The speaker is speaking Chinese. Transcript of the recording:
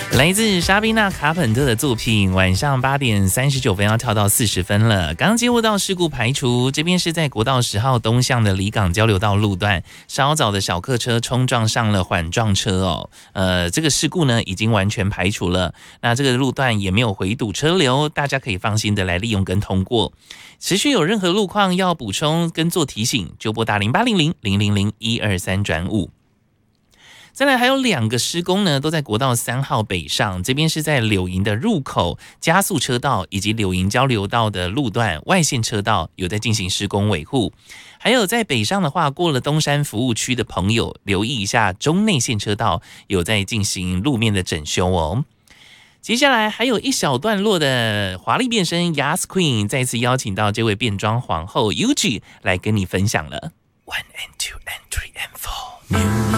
来自莎宾娜·卡本特的作品，晚上8点39分要跳到40分了。刚接获到事故排除，这边是在国道10号东向的离港交流道路段，稍早的小客车冲撞上了缓撞车哦。这个事故呢已经完全排除了，那这个路段也没有回堵车流，大家可以放心的来利用跟通过。持续有任何路况要补充跟做提醒，就拨打0800-000-123-5。再来还有2个施工呢，都在国道3号北上，这边是在柳营的入口加速车道以及柳营交流道的路段外线车道有在进行施工维护。还有在北上的话，过了东山服务区的朋友留意一下中内线车道有在进行路面的整修哦。接下来还有一小段落的华丽变身 Yas Queen 再次邀请到这位变装皇后 Yuji 来跟你分享了 1 and 2 and 3 and 4